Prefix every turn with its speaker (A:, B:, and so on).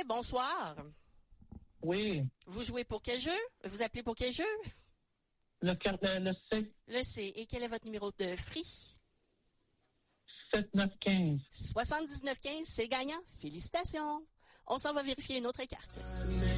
A: bonsoir.
B: Oui.
A: Vous jouez pour quel jeu? Vous appelez pour quel jeu?
B: Le C.
A: Le C. Et quel est votre numéro de free?
B: 7915.
A: 7915, c'est gagnant. Félicitations. On s'en va vérifier une autre carte.